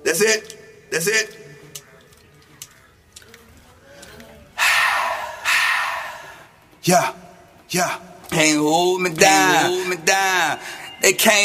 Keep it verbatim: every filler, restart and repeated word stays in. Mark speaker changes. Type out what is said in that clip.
Speaker 1: That's it. That's it. Yeah, yeah. Can't hold me down. Hold me down. They can't.